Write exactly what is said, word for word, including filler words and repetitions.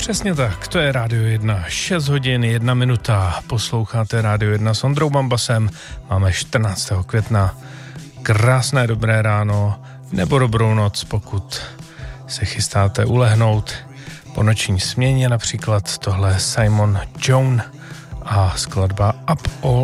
Přesně tak, to je Rádio jedna, šest hodin, jedna minuta, posloucháte Rádio jedna s Ondrou Bambasem, máme čtrnáctého května, krásné dobré ráno, nebo dobrou noc, pokud se chystáte ulehnout po noční směně, například tohle Simon Jones a skladba Up All